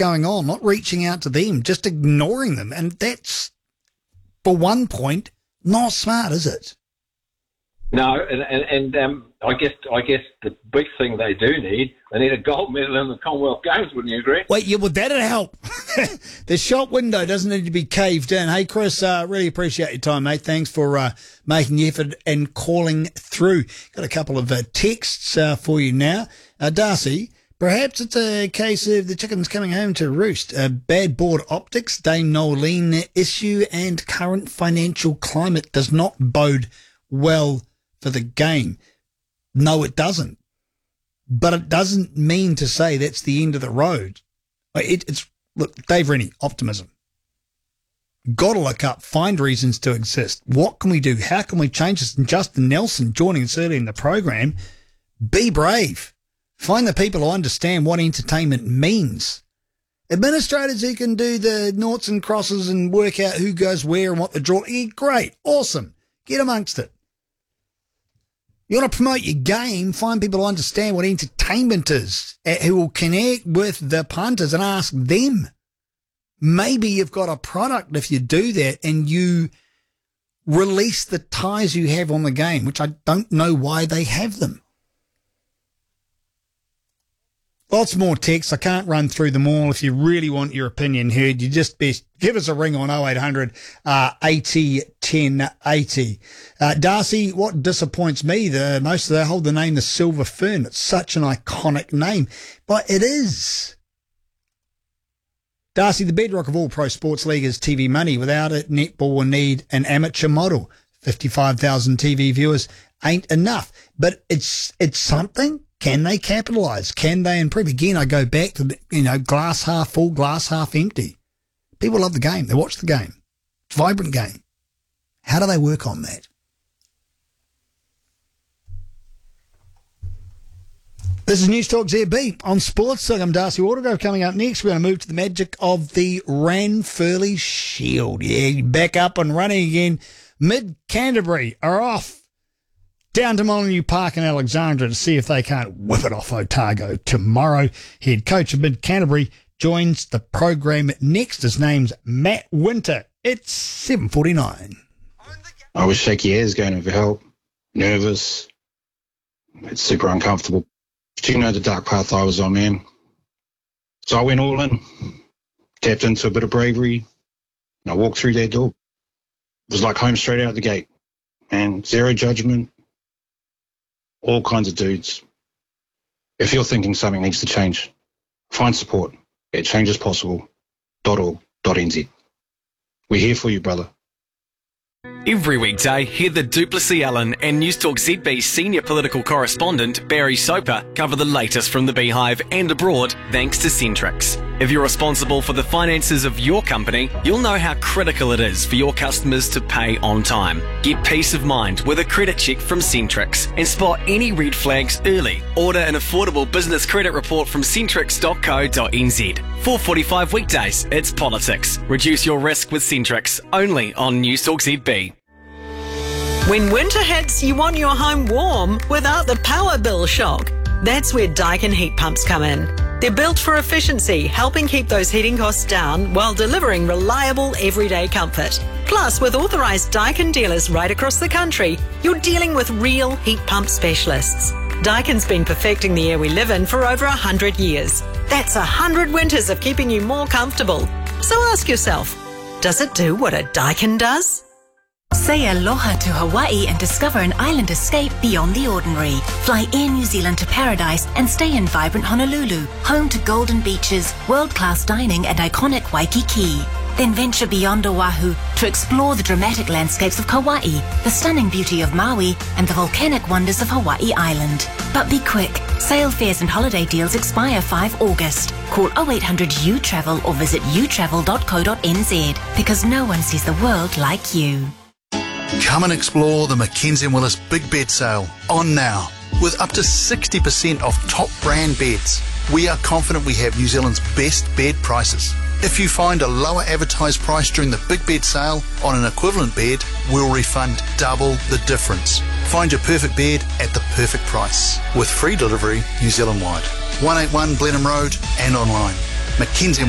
going on, not reaching out to them, just ignoring them. And that's, for one point, not smart, is it? No, and I guess the big thing they need a gold medal in the Commonwealth Games, wouldn't you agree? Wait, yeah, well, that'd help. The shop window doesn't need to be caved in. Hey, Chris, really appreciate your time, mate. Thanks for making the effort and calling through. Got a couple of texts for you now. Darcy, perhaps it's a case of the chickens coming home to roost. Bad board optics, Dame Nolene issue, and current financial climate does not bode well for the game. No, it doesn't. But it doesn't mean to say that's the end of the road. Look, Dave Rennie, optimism. Got to look up, find reasons to exist. What can we do? How can we change this? And Justin Nelson joining us early in the program. Be brave. Find the people who understand what entertainment means. Administrators who can do the noughts and crosses and work out who goes where and what the draw. Yeah, great. Awesome. Get amongst it. You want to promote your game, find people who understand what entertainment is, who will connect with the punters and ask them. Maybe you've got a product if you do that and you release the ties you have on the game, which I don't know why they have them. Lots more texts. I can't run through them all. If you really want your opinion heard, you just best give us a ring on 0800 80 1080. Darcy, what disappoints me the most, they hold the name the Silver Fern. It's such an iconic name, but it is. Darcy, the bedrock of all pro sports league is TV money. Without it, netball will need an amateur model. 55,000 TV viewers ain't enough, but it's something. Can they capitalise? Can they improve? Again, I go back to, glass half full, glass half empty. People love the game. They watch the game. It's a vibrant game. How do they work on that? This is News Talk ZB on Sports. I'm Darcy Watergrove. Coming up next, we're going to move to the magic of the Ranfurly Shield. Yeah, back up and running again. Mid-Canterbury are off down to Molyneux Park in Alexandra to see if they can't whip it off Otago tomorrow. Head coach of Mid-Canterbury joins the program next. His name's Matt Winter. It's 7:49. I was shaky as going over help, nervous. It's super uncomfortable. But you know the dark path I was on, man. So I went all in, tapped into a bit of bravery, and I walked through that door. It was like home straight out the gate, and zero judgment. All kinds of dudes. If you're thinking something needs to change, find support at changespossible.org.nz. We're here for you, brother. Every weekday, hear the Duplessis Allen and News Talk ZB senior political correspondent Barry Soper cover the latest from the Beehive and abroad thanks to Centrix. If you're responsible for the finances of your company, you'll know how critical it is for your customers to pay on time. Get peace of mind with a credit check from Centrix and spot any red flags early. Order an affordable business credit report from centrix.co.nz. 4:45 weekdays, it's politics. Reduce your risk with Centrix, only on News Talk ZB. When winter hits, you want your home warm without the power bill shock. That's where Daikin heat pumps come in. They're built for efficiency, helping keep those heating costs down while delivering reliable everyday comfort. Plus, with authorised Daikin dealers right across the country, you're dealing with real heat pump specialists. Daikin's been perfecting the air we live in for over 100 years. That's 100 winters of keeping you more comfortable. So ask yourself, does it do what a Daikin does? Say aloha to Hawaii and discover an island escape beyond the ordinary. Fly Air New Zealand to paradise and stay in vibrant Honolulu, home to golden beaches, world-class dining and iconic Waikiki. Then venture beyond Oahu to explore the dramatic landscapes of Kauai, the stunning beauty of Maui and the volcanic wonders of Hawaii Island. But be quick, sail fares and holiday deals expire 5 August. Call 0800 U-Travel or visit utravel.co.nz because no one sees the world like you. Come and explore the Mackenzie & Willis Big Bed Sale on now. With up to 60% off top brand beds, we are confident we have New Zealand's best bed prices. If you find a lower advertised price during the Big Bed Sale on an equivalent bed, we'll refund double the difference. Find your perfect bed at the perfect price with free delivery New Zealand wide. 181 Blenheim Road and online. Mackenzie